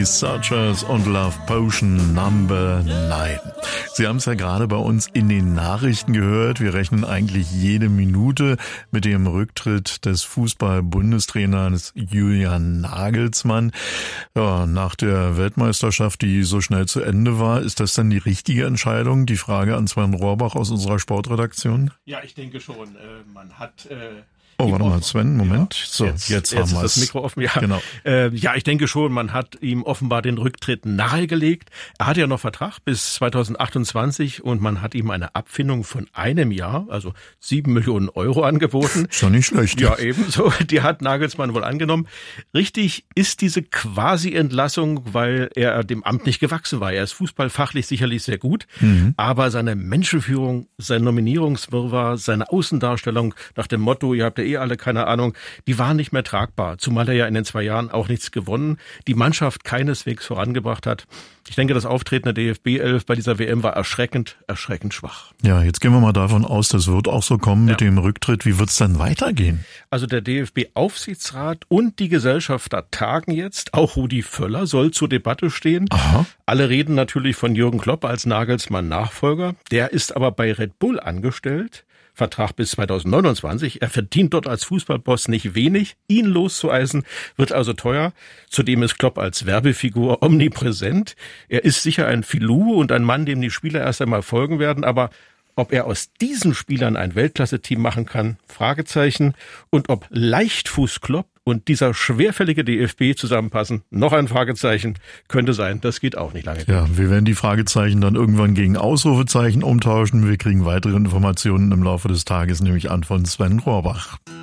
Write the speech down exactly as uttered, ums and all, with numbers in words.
Searchers und Love Potion Number neun. Sie haben es ja gerade bei uns in den Nachrichten gehört. Wir rechnen eigentlich jede Minute mit dem Rücktritt des Fußball-Bundestrainers Julian Nagelsmann. Ja, nach der Weltmeisterschaft, die so schnell zu Ende war, ist das dann die richtige Entscheidung? Die Frage an Sven Rohrbach aus unserer Sportredaktion. Ja, ich denke schon. Äh, man hat... Äh Oh, warte mal, Sven, Moment. Ja, so, jetzt, jetzt, jetzt haben wir das es. Mikro offen. Ja, genau. Äh, ja, ich denke schon, man hat ihm offenbar den Rücktritt nahegelegt. Er hat ja noch Vertrag bis zweitausendachtundzwanzig und man hat ihm eine Abfindung von einem Jahr, also sieben Millionen Euro angeboten. Ist doch nicht schlecht. Ja, ebenso. Die hat Nagelsmann wohl angenommen. Richtig ist diese Quasi-Entlassung, weil er dem Amt nicht gewachsen war. Er ist fußballfachlich sicherlich sehr gut, mhm. aber seine Menschenführung, sein Nominierungswirrwarr, seine Außendarstellung nach dem Motto, ihr habt ja eh alle keine Ahnung, die waren nicht mehr tragbar, zumal er ja in den zwei Jahren auch nichts gewonnen, die Mannschaft keineswegs vorangebracht hat. Ich denke, das Auftreten der D F B elf bei dieser W M war erschreckend, erschreckend schwach. Ja, jetzt gehen wir mal davon aus, das wird auch so kommen mit ja. dem Rücktritt. Wie wird es dann weitergehen? Also der D F B-Aufsichtsrat und die Gesellschafter tagen jetzt. Auch Rudi Völler soll zur Debatte stehen. Aha. Alle reden natürlich von Jürgen Klopp als Nagelsmann-Nachfolger. Der ist aber bei Red Bull angestellt. Vertrag bis zweitausendneunundzwanzig. Er verdient dort als Fußballboss nicht wenig. Ihn loszueisen wird also teuer. Zudem ist Klopp als Werbefigur omnipräsent. Er ist sicher ein Filou und ein Mann, dem die Spieler erst einmal folgen werden. Aber ob er aus diesen Spielern ein Weltklasse-Team machen kann, Fragezeichen. Und ob Leichtfuß Klopp und dieser schwerfällige D F B zusammenpassen, noch ein Fragezeichen, könnte sein. Das geht auch nicht lange. Ja, wir werden die Fragezeichen dann irgendwann gegen Ausrufezeichen umtauschen. Wir kriegen weitere Informationen im Laufe des Tages, nämlich an von Sven Rohrbach.